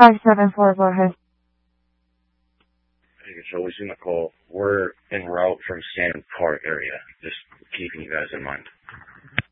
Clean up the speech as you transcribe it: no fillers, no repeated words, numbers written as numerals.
574, go ahead. Hey, so we seen the call. We're en route from Sand Park area. Just keeping you guys in mind.